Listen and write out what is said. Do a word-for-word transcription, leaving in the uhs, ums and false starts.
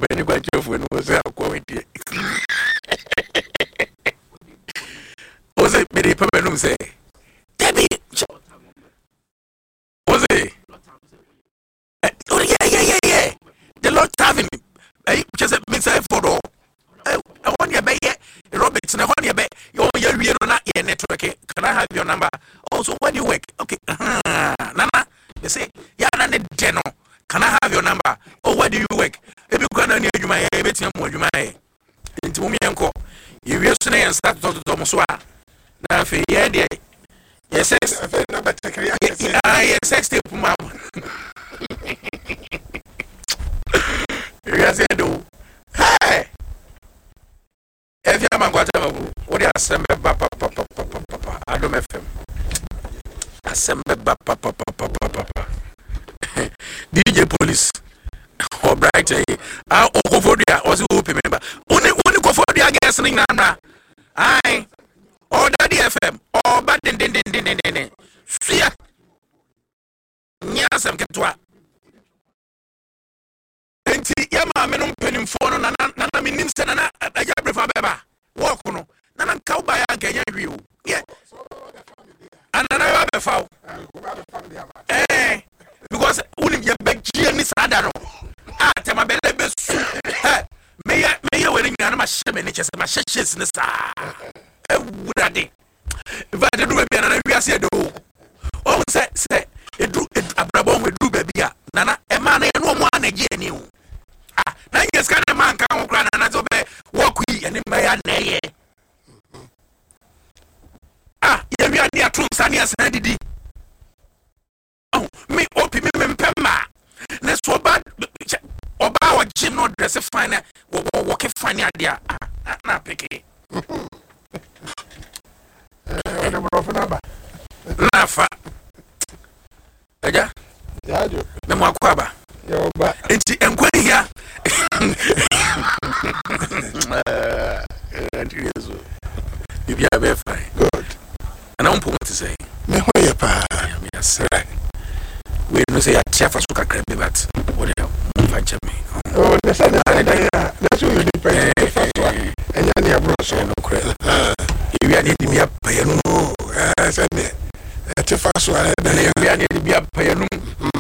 any quite careful when was a quality. Was it many people say? Debbie, was it? Oh, yeah, yeah, yeah, yeah. The Lord having me. Just a mix of photo. I want your bay, Roberts, and I want your bay. You're not your network. Can I have your number? Also, when you work, okay. Nana, you say, Yana Deno. Can I have your number? Oh, where do you work? If you can near you, my everything, what you may. Into me, uncle. You used to and start to Tomoswa. Now, for your day. Yes, sex, yes, sex tape, ma'am. Yes, I do. Hey! If you're my guatemala, what are some papa, papa, papa, papa? I don't have him. Assemble papa, papa, papa, papa. D J Police. Or bright, I go for the was open member. Only only go for the gasoline. Aye. Or Daddy F M. Or bad den den den den den den. See. Nyasam ketwa. Enti yama menum penim phone na na na minim se na na aja prefer beba. Walk no. Na na ka uba ya ganya wiu. Yeah. Anana ya befa. Eh. Because unim ye begia ni sada no. Ah tema bele besu. Eh. Me ya me ya wele nyana ma sheme ne chese ma sheshes ne sa. E wurade. If I do be na wiase do. O se se edu abrabon we do baby a nana e ma na no mo anagie ni o. Ah na yes kan man kan kra na na so be work yi ene ma ya na ye. Ah ye wi ade atum sane asan didi. Oh me opi me mpemma. Na so ba oba wa gym no dress fine wo wo ke fine ade a na peke. Eh na bro fa na ba. Na fa. Eja? Ya jo. Na mo akwaba. Yo ba. Enti enkwani ya. Eh, Andrew. You be a fine. Good. And I don't want to say. Me ho ye pa. Me say. We no say a chef so kakra be but what the hell me. Oh, the same that's what you depend. And ya near bro so no credit. You are need to be a pay no. I said a chef so I we are need to be a pay no.